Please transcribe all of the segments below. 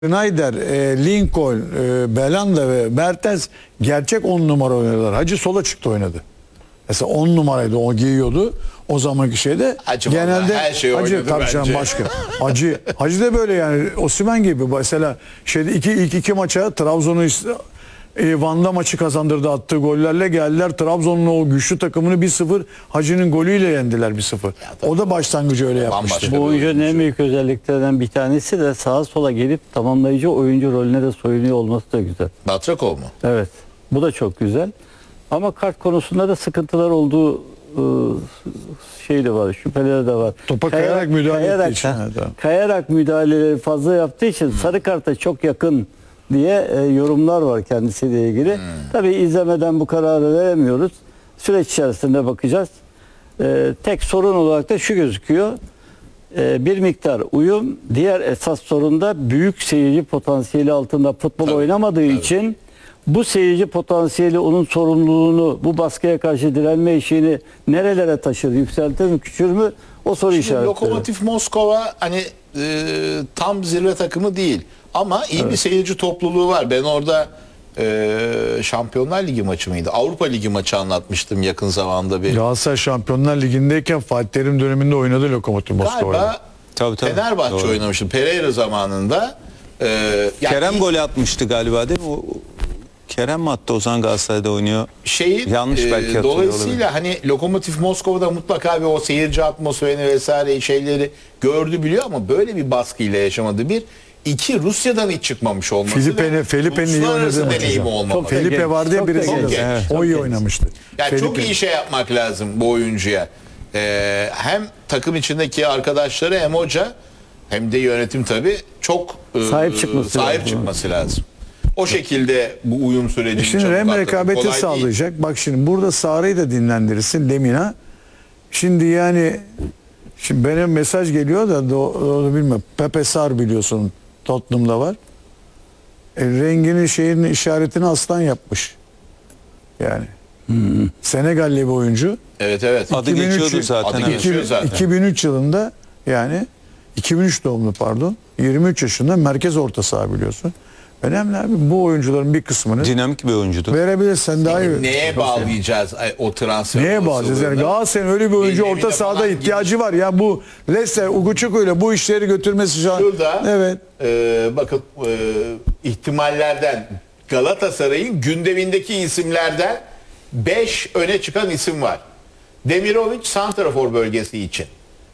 Snyder, Lincoln, Belanda ve Mertens gerçek 10 numara oynadılar. Hacı sola çıktı oynadı. Mesela 10 numaraydı, o giyiyordu. O zamanki şeyde Hacı genelde her şey Hacı bence. başka. Hacı da böyle yani Osimhen gibi. Mesela şeyde ilk iki maça Trabzon'u Van'da maçı kazandırdı, attığı gollerle geldiler. Trabzon'un o güçlü takımını 1-0 Hacı'nın golüyle yendiler 1-0. O da başlangıcı öyle yapmıştı. Bambaşka. Bu oyuncunun en büyük özelliklerden bir tanesi de sağa sola gelip tamamlayıcı oyuncu rolüne de soyunuyor olması da güzel. Batrakov mu? Evet. Bu da çok güzel. Ama kart konusunda da sıkıntılar olduğu şey de var, şüpheleri de var. Topa kayarak müdahale ettiği için. Kayarak müdahaleleri fazla yaptığı için sarı karta çok yakın diye yorumlar var kendisiyle ilgili. Tabii izlemeden bu kararı veremiyoruz. Süreç içerisinde bakacağız. Tek sorun olarak da şu gözüküyor. Bir miktar uyum, diğer esas sorun da büyük seyirci potansiyeli altında futbol oynamadığı için bu seyirci potansiyeli onun sorumluluğunu, bu baskıya karşı direnme işini nerelere taşır, yükseltir mi, küçülür mü? O soru Şimdi işaretleri. Lokomotiv Moskova hani tam zirve takımı değil. Ama iyi bir seyirci topluluğu var. Ben orada Şampiyonlar Ligi maçı mıydı? Avrupa Ligi maçı anlatmıştım yakın zamanda bir. Galatasaray Şampiyonlar Ligi'ndeyken Fatih Terim döneminde oynadı Lokomotiv Moskova'da. Galiba Tabii. Fenerbahçe Doğru. oynamıştı. Pereira zamanında. Yani Kerem gol atmıştı galiba değil mi? Kerem mi attı, o zaman Galatasaray'da oynuyor? Yanlış belki hatırlıyor dolayısıyla hani Lokomotiv Moskova'da mutlaka bir o seyirci atmosferini vesaire şeyleri gördü biliyor ama böyle bir baskıyla yaşamadı. Bir. İki, Rusya'dan hiç çıkmamış olması. Felipe'nin iyi oynadığı maç deneyimi hocam. olmaması. Felipe vardı ya Çok da Brezilya'da. genç. Evet. O iyi Çok oynamıştı. Yani çok Felipe. iyi şey yapmak lazım bu oyuncuya. Hem takım içindeki arkadaşları hem hoca hem de yönetim tabii çok sahip çıkması lazım. O şekilde bu uyum sürecini Şimdi çabuk hem atlatmak rekabeti kolay değil. sağlayacak. Bak şimdi burada Sarı'yı da dinlendirirsin Lemina. Şimdi yani şimdi benim mesaj geliyor da doğru bilmiyorum. Pepe Sar biliyorsun Tottenham'da var. Renginin şeyinin işaretini aslan yapmış. Yani. Senegalli bir oyuncu. Evet evet. Adı geçiyordu zaten. Adı evet. geçiyor zaten. 2003 yılında yani 2003 doğumlu pardon. 23 yaşında merkez orta saha biliyorsun. Önemli abi bu oyuncuların bir kısmını Dinamik bir oyuncudur. verebilirsen daha iyi. Neye bağlayacağız o transfer? Neye bağlayacağız? Yani Galatasaray'ın öyle bir oyuncu Bilmiyorum, orta sahada falan ihtiyacı var. Ya bu Leicester, Uguçuku ile bu işleri götürmesi şu an. Şurada Evet. bakın ihtimallerden Galatasaray'ın gündemindeki isimlerden 5 öne çıkan isim var. Demirovic santrafor bölgesi için.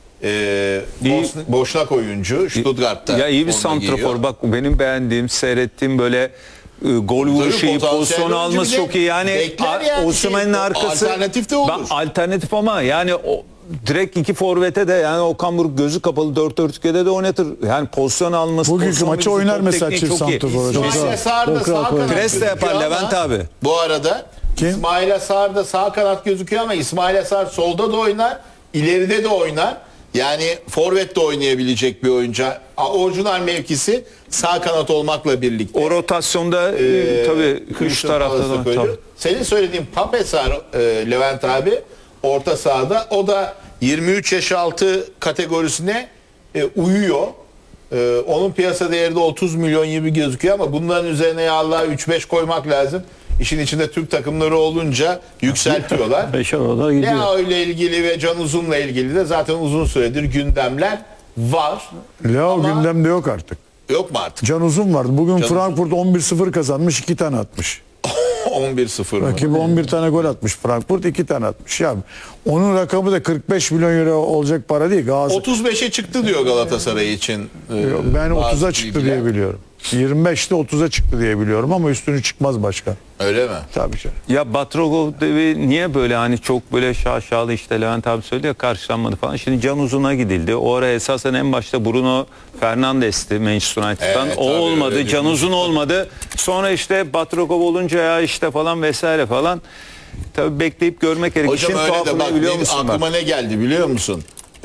Boşnak oyuncu Stuttgart'ta. Ya iyi bir forma giyiyor. santrafor. Bak benim beğendiğim, seyrettiğim böyle gol vuruşu iyi, potansiyel pozisyon oyuncu alması bir de çok iyi. Yani bekler yani Osimhen'in şey, arkası. alternatif de olur. Alternatif ama yani direkt iki forvete de, yani Okan Buruk gözü kapalı 4-4-2'de de oynatır. Yani pozisyon alması. Bugünkü pozisyon maçı bilgisi, oynar top mesela tekniği çift çok iyi. santrafor. İsmail Sarr da sağ kanat Pres de yapar gözüküyor Levent ama abi. Bu arada Kim? İsmail Sarr da sağ kanat gözüküyor ama İsmail Sarr solda da oynar, ileride de oynar. Yani forvet de oynayabilecek bir oyuncu. Orijinal mevkisi sağ kanat olmakla birlikte. O rotasyonda tabii üç Kışın tarafta fazla da. koyuyor. Tabii. Senin söylediğin Pape Sarr, Levent abi orta sahada. O da 23 yaş altı kategorisine uyuyor. Onun piyasa değeri de 30 milyon gibi gözüküyor ama bunların üzerine ya Allah 3-5 koymak lazım. İşin içinde Türk takımları olunca yükseltiyorlar. Beşer orada gidiyor. Leo ile ilgili ve Can Uzun'la ilgili de zaten uzun süredir gündemler var. Leo Ama gündemde yok artık. yok mu artık? Can Uzun vardı. Bugün Can Frankfurt 11-0 kazanmış, 2 tane atmış. 11-0 mı? Rakibi 11 tane gol atmış Frankfurt, 2 tane atmış. Ya onun rakamı da 45 milyon euro olacak para değil. Galatasaray 35'e çıktı diyor Galatasaray için. ben bazı 30'a çıktı bilgiler. diye biliyorum. 25'te 30'a çıktı diye biliyorum ama üstünü çıkmaz başka. Öyle mi? Tabii canım. Ya Batrogov niye böyle hani çok böyle şaşalı, işte Levent abi söyledi ya, karşılanmadı falan. Şimdi Can Uzun'a gidildi. O ara esasen en başta Bruno Fernandes'ti Manchester United'dan. Evet, o tabii, olmadı. öyle Can bir- Uzun olmadı. Sonra işte Batrogov olunca ya işte falan vesaire falan. Tabii bekleyip görmek gerek. Hocam İşin öyle de tuhafını bak biliyor benim musun bak? aklıma ne geldi biliyor musun?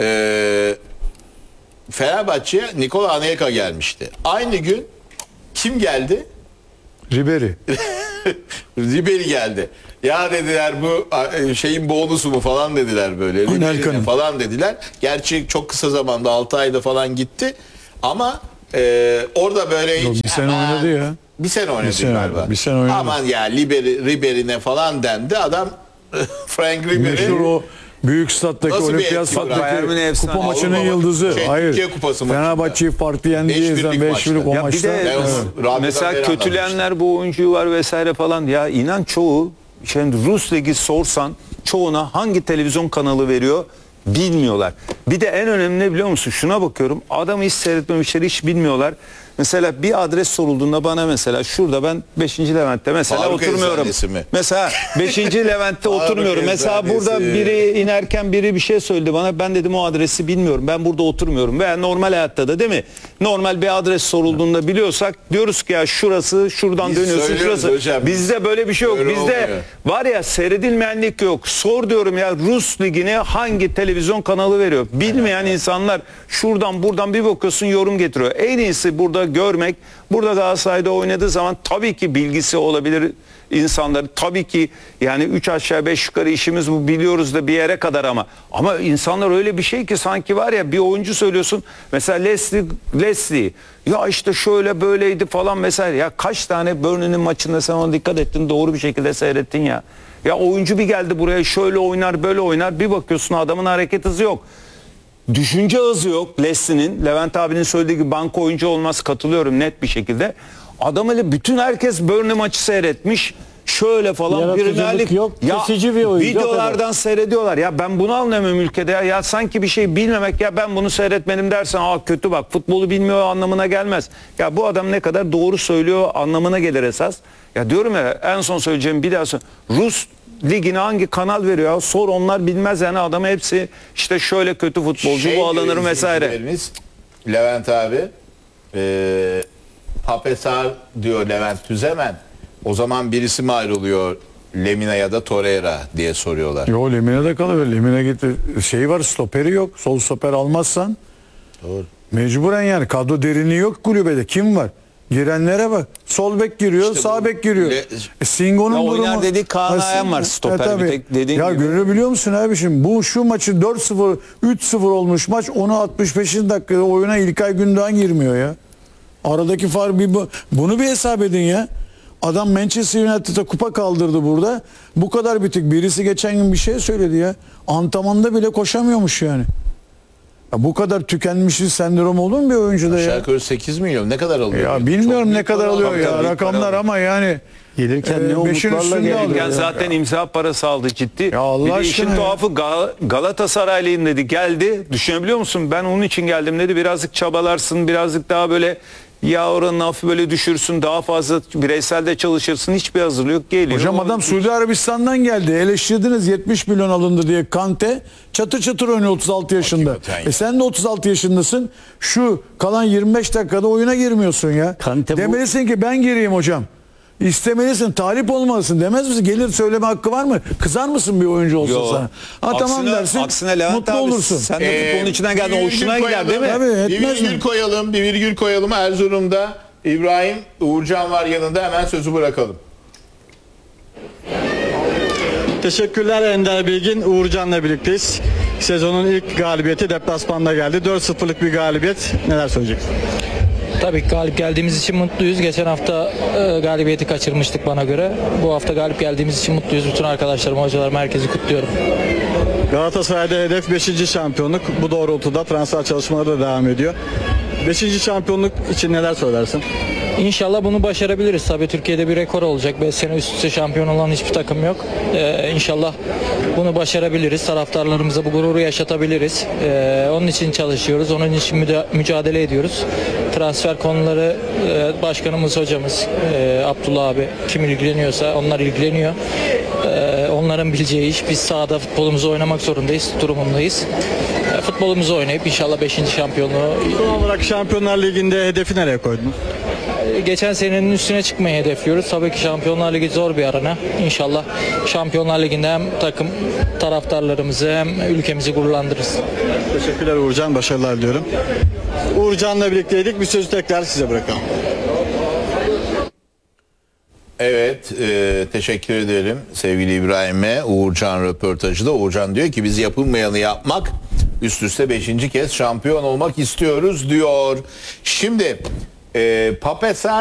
Fenerbahçe'ye Nikola Anelka gelmişti. Aynı gün kim geldi? Ribery. Ribery geldi. Ya dediler bu şeyin bonusu mu falan dediler böyle. Anelka'nın. Ribery'nin falan dediler. Gerçi çok kısa zamanda 6 ayda falan gitti. Ama Orada böyle Yok, hiç bir sene hemen- oynadı ya. Bir sene oynadı Bir sene galiba. oynadı, bir sene oynadı. Aman ya Ribery'ne falan dendi. Adam Frank Ribery. Meşhur o büyük stat'taki Nasıl bir olimpiyat etki bıraktı? stat'taki Bayern Münih efsane. kupa maçının Avrupa yıldızı. şey, Hayır. Türkiye Kupası maçında. Fenerbahçe'yi farklı yendi. 5-1'lik 5-1'lik o Ya bir maçta. de Ben onu Evet. radyodan mesela beri kötüleyenler bu oyuncuyu var vesaire falan. Ya inan çoğu şimdi Rus Ligi sorsan çoğuna hangi televizyon kanalı veriyor bilmiyorlar. Bir de en önemli ne biliyor musun? Şuna bakıyorum. Adamı hiç seyretmemişler, hiç bilmiyorlar. Mesela bir adres sorulduğunda bana mesela şurada ben 5. Levent'te mesela Faruk oturmuyorum. Eczanesi mi? Mesela 5. Levent'te Faruk oturmuyorum. Mesela burada Eczanesi. biri inerken biri bir şey söyledi bana. Ben dedim o adresi bilmiyorum. Ben burada oturmuyorum. Veya normal hayatta da değil mi? Normal bir adres sorulduğunda biliyorsak diyoruz ki ya şurası, şuradan Biz dönüyorsun söylüyoruz şurası. hocam. Bizde böyle bir şey yok. Öyle Bizde olmuyor. var ya seyredilmeyenlik yok. Sor diyorum ya Rus ligini hangi televizyon kanalı veriyor? Bilmeyen insanlar şuradan buradan bir bakıyorsun yorum getiriyor. En iyisi burada görmek. Burada Galatasaray'da oynadığı zaman tabii ki bilgisi olabilir insanların. Tabii ki yani 3 aşağı 5 yukarı işimiz bu biliyoruz da bir yere kadar ama insanlar öyle bir şey ki sanki var ya bir oyuncu söylüyorsun. Mesela Leslie ya işte şöyle böyleydi falan vesaire. Ya kaç tane Burnley'nin maçında sen ona dikkat ettin doğru bir şekilde seyrettin ya. Ya oyuncu bir geldi buraya şöyle oynar böyle oynar bir bakıyorsun adamın hareket hızı yok. Düşünce hızı yok Leslie'nin. Levent abinin söylediği gibi banka oyuncu olmaz katılıyorum net bir şekilde. Adam öyle bütün herkes Burnley maçı seyretmiş. Şöyle falan Yaratıcılık Premier Lig yok, kesici bir oyuncu, videolardan seyrediyorlar. Ya ben bunu anlamıyorum ülkede ya. Ya sanki bir şey bilmemek ya ben bunu seyretmedim dersen kötü bak futbolu bilmiyor anlamına gelmez. Ya bu adam ne kadar doğru söylüyor anlamına gelir esas. Ya diyorum ya en son söyleyeceğim bir daha Rus ligine hangi kanal veriyor? Sor onlar bilmez yani adamı hepsi işte şöyle kötü futbolcu bu alınır diyor vesaire. izleyicilerimiz, Levent abi Papesar diyor Levent Tüzemen. O zaman birisi mi ayrılıyor Lemina ya da Torreira diye soruyorlar. Yo Lemine de kalıyor. Lemine gitti. Şey var stoperi yok. Sol stoper almazsan Doğru. mecburen yani kadro derinliği yok kulübede. Kim var? Girenlere bak. Sol bek giriyor, İşte sağ bu bek giriyor. Singo'nun Ya durumu. oynar dedik, Kaan Ha, Ayhan var stoper tabii. bir tek dediğin ya gibi. görebiliyor musun abi şimdi? Bu şu maçı 4-0, 3-0 olmuş maç. Onu 65. dakikada oyuna İlkay Gündoğan girmiyor ya. Aradaki fark bunu bir hesap edin ya. Adam Manchester United'a kupa kaldırdı burada. Bu kadar bitik. Birisi geçen gün bir şey söyledi ya. Antrenmanda bile koşamıyormuş yani. Ya bu kadar tükenmişlik sendromu olur mu bir oyuncuda ya? Aşağı yukarı 8 milyon ne kadar alıyor? Ya Çok bilmiyorum ne büyük kadar para alıyor alıyor. ya Tabii, büyük para rakamlar alıyor. ama yani Gelirken ne beşin umutlarla üstünde geldi. alıyor. Yani zaten imza parası aldı ciddi. Ya Allah bir de aşkına işin ya. tuhafı Galatasaraylıyım dedi geldi. Düşünebiliyor musun? Ben onun için geldim dedi. Birazcık çabalarsın birazcık daha böyle ya oranı hafif böyle düşürsün daha fazla bireysel de çalışırsın hiçbir hazırlığı yok geliyor. Hocam adam Suudi Arabistan'dan geldi. Eleştirdiniz 70 milyon alındı diye Kante. Çatır çatır oynuyor 36 yaşında. Hakikaten ya. Sen de 36 yaşındasın. Şu kalan 25 dakikada oyuna girmiyorsun ya. Kante bu- Demelisin ki ben gireyim hocam. İstemelisin, talip olmalısın demez misin? Gelir söyleme hakkı var mı? Kızar mısın bir oyuncu olsa Yo. sana? Ha tamam dersin. Aksine Levent mutlu abi olursun. sen de futbolun içinden geldin bir hoşuna virgül gider değil mi? koyalım. Tabii, Bir etmez virgül mi? koyalım, bir virgül koyalım. Erzurum'da İbrahim Uğurcan var yanında hemen sözü bırakalım. Teşekkürler Ender Bilgin. Uğurcan'la birlikteyiz. Sezonun ilk galibiyeti deplasmanda geldi. 4-0'lık bir galibiyet. Neler söyleyeceksin? Tabii ki galip geldiğimiz için mutluyuz. Geçen hafta galibiyeti kaçırmıştık bana göre. Bu hafta galip geldiğimiz için mutluyuz. Bütün arkadaşlarım, hocalarım, herkesi kutluyorum. Galatasaray'da hedef 5. şampiyonluk. Bu doğrultuda transfer çalışmaları da devam ediyor. 5. şampiyonluk için neler söylersin? İnşallah bunu başarabiliriz. Tabii Türkiye'de bir rekor olacak. 5 sene üst üste şampiyon olan hiçbir takım yok. İnşallah bunu başarabiliriz. Taraftarlarımıza bu gururu yaşatabiliriz. Onun için çalışıyoruz. Onun için mücadele ediyoruz. Transfer konuları başkanımız, hocamız, Abdullah abi kim ilgileniyorsa onlar ilgileniyor. Onların bileceği iş. Biz sahada futbolumuzu oynamak zorundayız. Durumundayız. Futbolumuzu oynayıp inşallah 5. şampiyonluğu Son olarak Şampiyonlar Ligi'nde hedefi nereye koydunuz? geçen senenin üstüne çıkmayı hedefliyoruz. Tabii ki Şampiyonlar Ligi zor bir arena. İnşallah Şampiyonlar Ligi'nde hem takım taraftarlarımızı hem ülkemizi gururlandırırız. Teşekkürler Uğurcan. Başarılar diliyorum. Uğurcan'la birlikteydik. Bir sözü tekrar size bırakalım. Evet, teşekkür ederim sevgili İbrahim'e. Uğurcan röportajı da. Uğurcan diyor ki biz yapılmayanı yapmak, Üst üste 5. kez şampiyon olmak istiyoruz diyor. Şimdi Pape Sarr